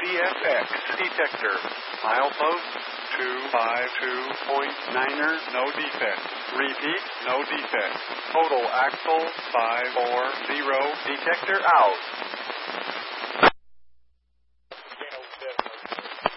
CFX detector. Milepost 252.9er, no defect. Repeat, no defect. Total axle 540, detector out.